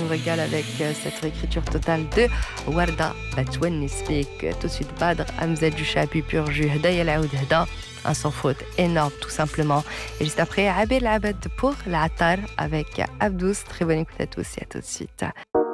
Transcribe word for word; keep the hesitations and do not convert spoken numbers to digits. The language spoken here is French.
nous régale avec euh, cette réécriture totale de Warda Batouani Speak. Tout de suite, Badr, Amzad du Chapi, Pur Jus, Hdaya Laoud Hda, un sans faute énorme, tout simplement. Et juste après, Abel Abed pour l'Attar avec Abdous. Très bonne écoute à tous et à tout de suite.